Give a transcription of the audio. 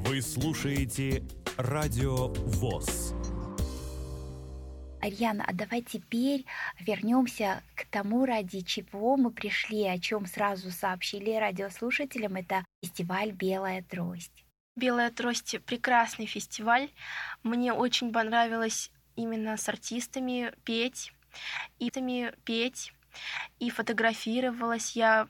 Вы слушаете Радио ВОС. Арьяна, а давай теперь вернемся к тому, ради чего мы пришли, о чем сразу сообщили радиослушателям. Это фестиваль «Белая трость». «Белая трость» — прекрасный фестиваль. Мне очень понравилось именно с артистами петь, и фотографировалась я